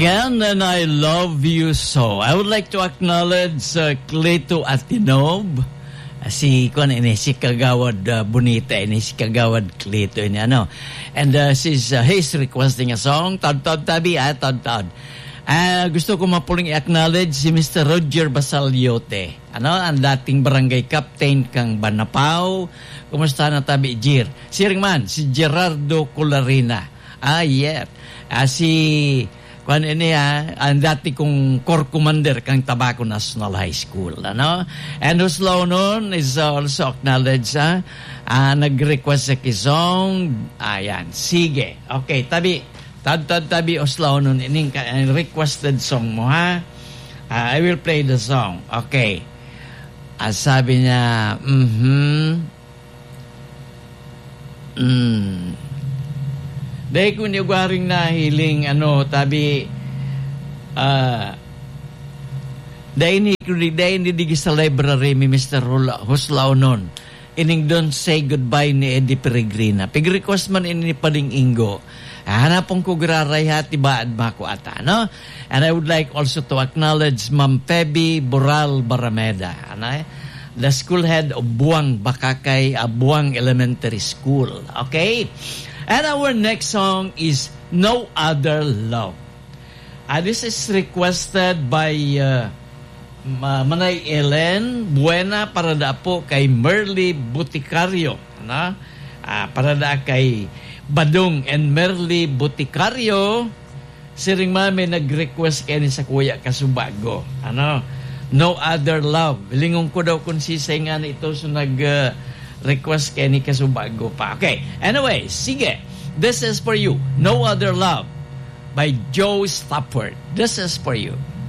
Again, and I love you so. I would like to acknowledge Cleto Atinob. Si Kagawad Bonita, si Kagawad Cleto ini ano. And he's requesting a song. Tad tabi tad. Gusto ko mapuling i-acknowledge si Mr. Roger Basaliote. Ang dating barangay captain kang Banapao. Kumusta na tabi, Jir? Si Ringman, si Gerardo Colarina. Yeah. Ang dati kong core commander kang Tabaco National High School. And Uslaw nun is also acknowledged. Nag-request sa kisong. Ayan, sige. Okay, tabi Uslaw nun. Ining requested song mo, ha? I will play the song. Okay. Sabi niya, dahil kung niyagaring nahiling, dahil hindi sa library mi Mr. Huslao nun, ining don't say goodbye ni Eddie Peregrina. Pig-request man ini paling Ingo. Hanapong ko graray hati baad mako ata, no? And I would like also to acknowledge Ma'am Pebby Boral Barameda, the school head of Buang Bakakay, Buang Elementary School. Okay? And our next song is No Other Love. This is requested by Manay Ellen Buena para da po kay Merly Buticario. Para da kay Badong and Merly Buticario. Siring mami nag-request kayo sa Kuya Kasubago. No Other Love. Lingong ko daw kung sisay nga ito so request kay ni Kasubago pa. Okay. Anyway, sige. This is for you. No Other Love by Joe Stafford. This is for you.